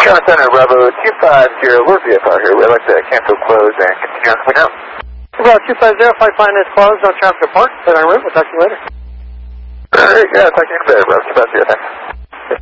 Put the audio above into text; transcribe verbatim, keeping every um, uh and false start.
Charlie Center, Bravo two five zero, we're V F R here. We'd like to cancel, close, and continue on coming out. Bravo two five zero, flight plan is closed, no traffic apart. Set en route, we'll talk to you later. Alright, yeah, talk to you later, Bravo two five zero, thanks.